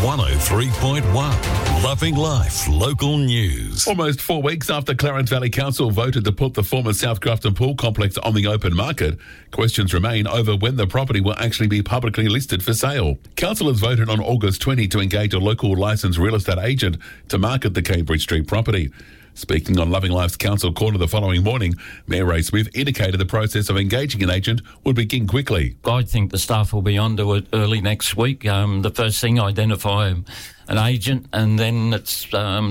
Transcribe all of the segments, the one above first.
103.1 Loving Life Local News. Almost 4 weeks after Clarence Valley Council voted to put the former South Grafton Pool Complex on the open market, questions remain over when the property will actually be publicly listed for sale. Councillors voted on August 20 to engage a local licensed real estate agent to market the Cambridge Street property. Speaking on Loving Life's Council Corner the following morning, Mayor Ray Smith indicated the process of engaging an agent would begin quickly. I think the staff will be onto it early next week. The first thing, identify an agent, and then it's...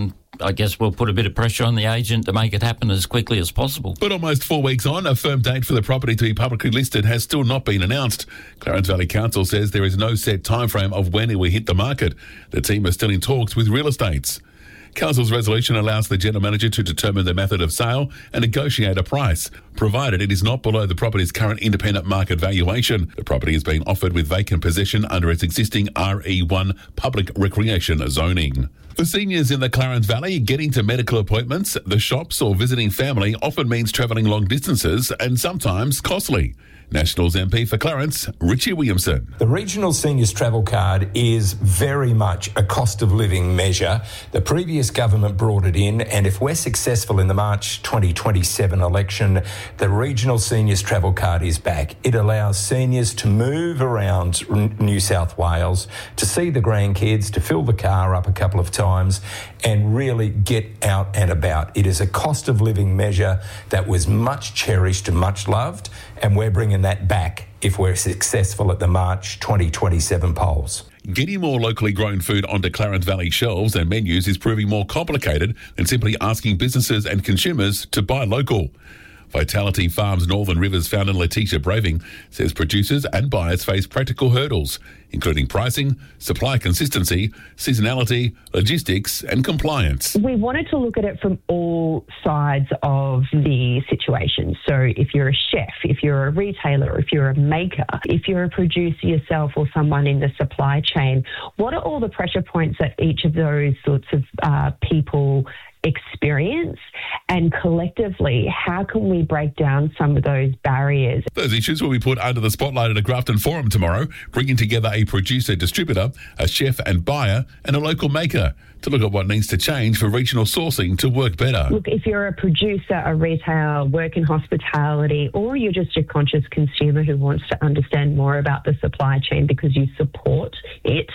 I guess we'll put a bit of pressure on the agent to make it happen as quickly as possible. But almost 4 weeks on, a firm date for the property to be publicly listed has still not been announced. Clarence Valley Council says there is no set timeframe of when it will hit the market. The team are still in talks with real estates. Council's resolution allows the general manager to determine the method of sale and negotiate a price, provided it is not below the property's current independent market valuation. The property is being offered with vacant possession under its existing RE1 public recreation zoning. For seniors in the Clarence Valley, getting to medical appointments, the shops or visiting family often means travelling long distances and sometimes costly. Nationals MP for Clarence, Richie Williamson. The Regional Seniors Travel Card is very much a cost of living measure. The previous government brought it in, and if we're successful in the March 2027 election, the Regional Seniors Travel Card is back. It allows seniors to move around New South Wales, to see the grandkids, to fill the car up a couple of times and really get out and about. It is a cost of living measure that was much cherished and much loved, and we're bringing that back if we're successful at the March 2027 polls. Getting more locally grown food onto Clarence Valley shelves and menus is proving more complicated than simply asking businesses and consumers to buy local. Vitality Farms Northern Rivers founder Letitia Braving says producers and buyers face practical hurdles, including pricing, supply consistency, seasonality, logistics and compliance. We wanted to look at it from all sides of the situation. So if you're a chef, if you're a retailer, if you're a maker, if you're a producer yourself or someone in the supply chain, what are all the pressure points that each of those sorts of people experience, and collectively, how can we break down some of those barriers? Those issues will be put under the spotlight at a Grafton Forum tomorrow, bringing together a producer, distributor, a chef and buyer, and a local maker to look at what needs to change for regional sourcing to work better. Look, if you're a producer, a retailer, work in hospitality, or you're just a conscious consumer who wants to understand more about the supply chain because you support it,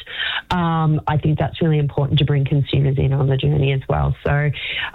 I think that's really important to bring consumers in on the journey as well. So,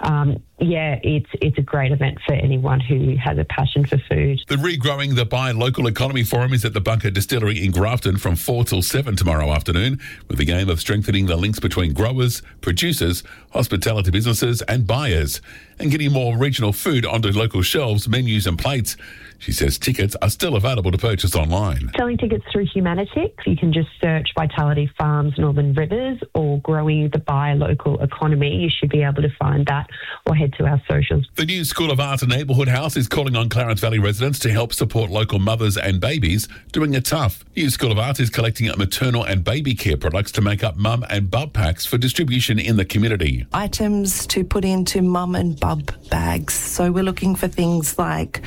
it's a great event for anyone who has a passion for food. The Regrowing the Buy Local Economy Forum is at the Bunker Distillery in Grafton from 4 till 7 tomorrow afternoon, with the aim of strengthening the links between growers, producers, hospitality businesses and buyers, and getting more regional food onto local shelves, menus and plates. She says tickets are still available to purchase online. Selling tickets through Humanitix. You can just search Vitality Farms Northern Rivers or Growing the Buy Local Economy. You should be able to find that or head to our socials. The new School of Art Neighbourhood House is calling on Clarence Valley residents to help support local mothers and babies doing it tough. New School of Art is collecting maternal and baby care products to make up mum and bub packs for distribution in the community. Items to put into mum and bub bags. So we're looking for things like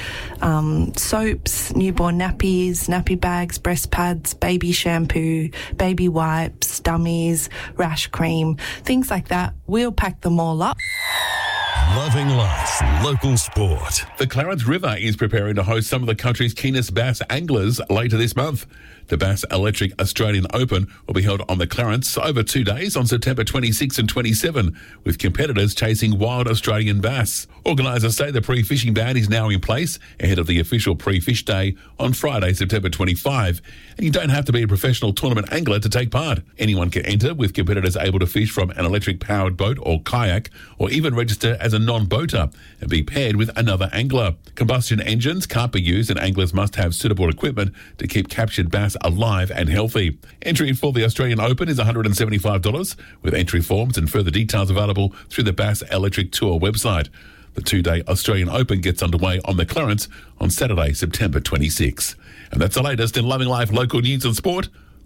soaps, newborn nappies, nappy bags, breast pads, baby shampoo, baby wipes, dummies, rash cream, things like that. We'll pack them all up. Loving Life Local Sport. The Clarence River is preparing to host some of the country's keenest bass anglers later this month. The Bass Electric Australian Open will be held on the Clarence over 2 days on September 26 and 27, with competitors chasing wild Australian bass. Organisers say the pre-fishing ban is now in place ahead of the official pre-fish day on Friday, September 25. And you don't have to be a professional tournament angler to take part. Anyone can enter, with competitors able to fish from an electric-powered boat or kayak, or even register as a non-boater and be paired with another angler. Combustion engines can't be used, and anglers must have suitable equipment to keep captured bass alive and healthy. Entry for the Australian Open is $175, with entry forms and further details available through the Bass Electric Tour website. The 2-day Australian Open gets underway on the Clarence on Saturday, September 26. And that's the latest in Loving Life local news and sport.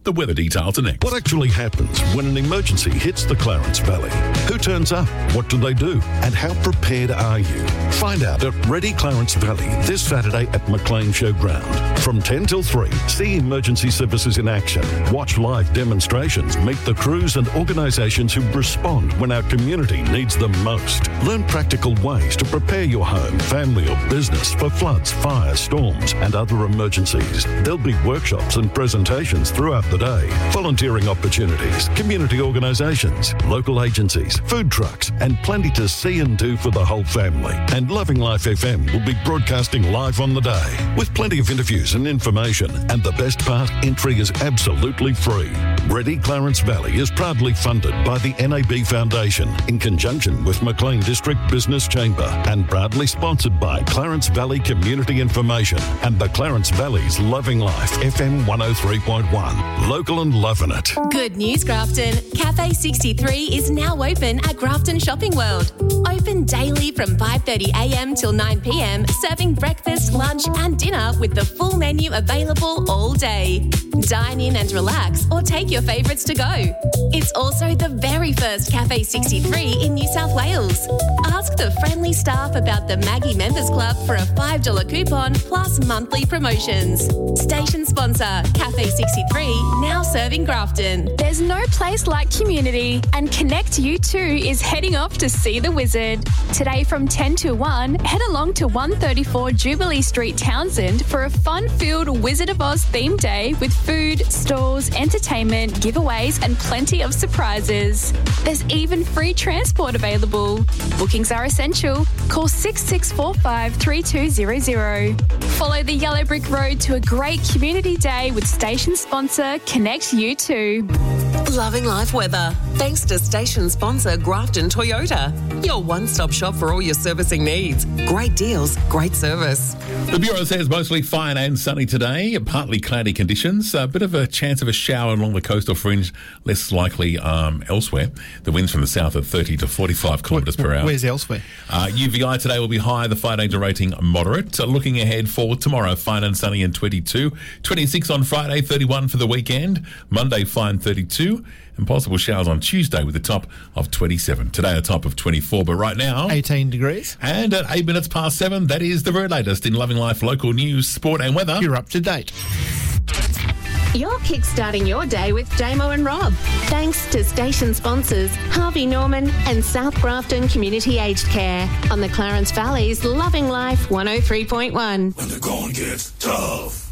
The weather details are next. What actually happens when an emergency hits the Clarence Valley? Who turns up? What do they do? And how prepared are you? Find out at Ready Clarence Valley this Saturday at McLean Showground. From 10 till 3, see emergency services in action. Watch live demonstrations, meet the crews and organisations who respond when our community needs them most. Learn practical ways to prepare your home, family or business for floods, fires, storms and other emergencies. There'll be workshops and presentations throughout the day, volunteering opportunities, community organisations, local agencies, food trucks and plenty to see and do for the whole family. And Loving Life FM will be broadcasting live on the day with plenty of interviews and information. And the best part, entry is absolutely free. Ready Clarence Valley is proudly funded by the NAB Foundation in conjunction with McLean District Business Chamber and proudly sponsored by Clarence Valley Community Information and the Clarence Valley's Loving Life FM 103.1. Local and loving it. Good news, Grafton. Cafe 63 is now open at Grafton Shopping World. Open daily from 5:30am till 9pm, serving breakfast, lunch and dinner with the full menu available all day. Dine in and relax or take your favourites to go. It's also the very first Cafe 63 in New South Wales. Ask the friendly staff about the Maggie Members Club for a $5 coupon plus monthly promotions. Station sponsor, Cafe 63, now serving Grafton. There's no place like community, and Connect U2 is heading off to see the wizard. Today from 10 to 1, head along to 134 Jubilee Street, Townsend for a fun-filled Wizard of Oz themed day with food, stalls, entertainment, giveaways and plenty of surprises. There's even free transport available. Bookings are essential. Call 6645 3200. Follow the yellow brick road to a great community day with station sponsor Connect U2. Loving Life weather. Thanks to station sponsor Grafton Toyota. Your one-stop shop for all your servicing needs. Great deals, great service. The Bureau says mostly fine and sunny today, partly cloudy conditions, a bit of a chance of a shower along the coastal fringe, less likely elsewhere. The winds from the south at 30 to 45 kilometres per hour. Where's elsewhere? UVI today will be high, the fire danger rating moderate. Looking ahead for tomorrow, fine and sunny and 22. 26 on Friday, 31 for the weekend. Monday, fine 32. And possible showers on Tuesday with a top of 27. Today, a top of 24. But right now, 18 degrees. And at 8 minutes past 7, that is the very latest in Loving Life local news, sport and weather. You're up to date. You're kickstarting your day with Damo and Rob. Thanks to station sponsors Harvey Norman and South Grafton Community Aged Care on the Clarence Valley's Loving Life 103.1. When the going gets tough.